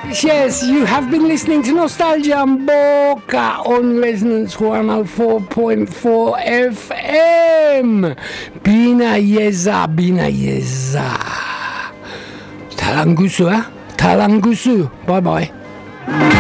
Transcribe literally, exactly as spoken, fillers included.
Yes, you have been listening to Nostalgia Mboka on Resonance one oh four point four F M. Bina yeza, bina yeza. Talangusu, eh? Talangusu. Bye bye.